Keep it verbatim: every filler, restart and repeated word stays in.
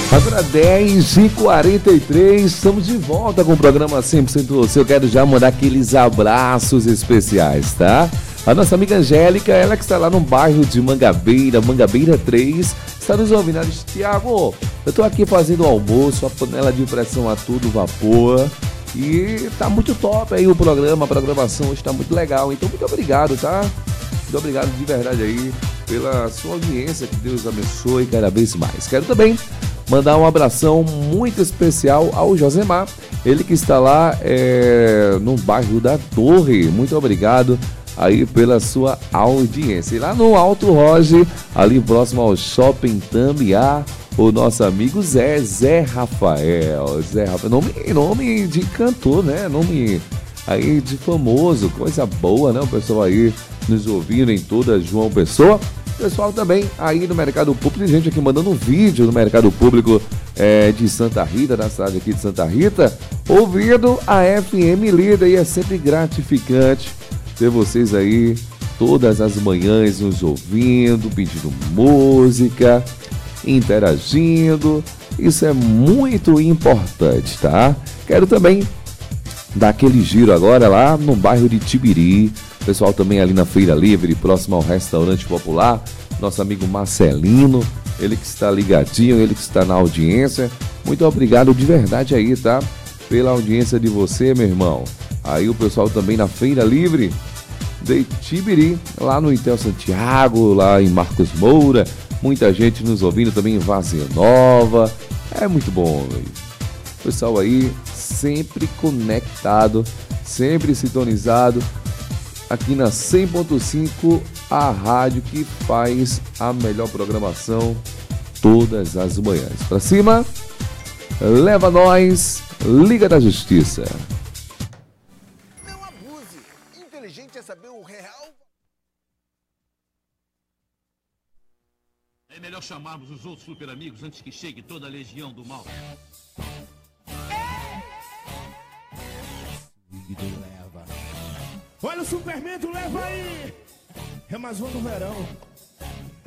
Agora dez e quarenta e três, estamos de volta com o programa cem por cento Você. Eu quero já mandar aqueles abraços especiais, tá? A nossa amiga Angélica, ela que está lá no bairro de Mangabeira, Mangabeira três, está nos ouvindo. Ela disse: Tiago, eu tô aqui fazendo o almoço, a panela de pressão a todo vapor, e tá muito top aí o programa, a programação hoje tá muito legal. Então, muito obrigado, tá? Muito obrigado de verdade aí pela sua audiência, que Deus abençoe cada vez mais. Quero também mandar um abração muito especial ao Josemar, ele que está lá é, no bairro da Torre. Muito obrigado aí pela sua audiência. E lá no Alto Roge, ali próximo ao Shopping Tambiá, o nosso amigo Zé, Zé Rafael. Zé Rafael, nome, nome de cantor, né? Nome aí de famoso, coisa boa, né? O pessoal aí nos ouvindo em toda João Pessoa. Pessoal também aí no Mercado Público, tem gente aqui mandando um vídeo no Mercado Público é, de Santa Rita, da cidade aqui de Santa Rita, ouvindo a F M Líder, e é sempre gratificante ter vocês aí todas as manhãs nos ouvindo, pedindo música, interagindo. Isso é muito importante, tá? Quero também dar aquele giro agora lá no bairro de Tibiri. Pessoal também ali na Feira Livre, próximo ao Restaurante Popular, nosso amigo Marcelino, ele que está ligadinho, ele que está na audiência. Muito obrigado de verdade aí, tá? Pela audiência de você, meu irmão. Aí o pessoal também na Feira Livre de Tibiri, lá no Intel Santiago, lá em Marcos Moura. Muita gente nos ouvindo também em Vazia Nova. É muito bom, véio. Pessoal aí sempre conectado, sempre sintonizado aqui na cem ponto cinco, a rádio que faz a melhor programação todas as manhãs. Pra cima, leva nós, Liga da Justiça. Não abuse. Inteligente é saber o real. É melhor chamarmos os outros super amigos antes que chegue toda a legião do mal. Olha o Superman, leva aí! É mais um do verão.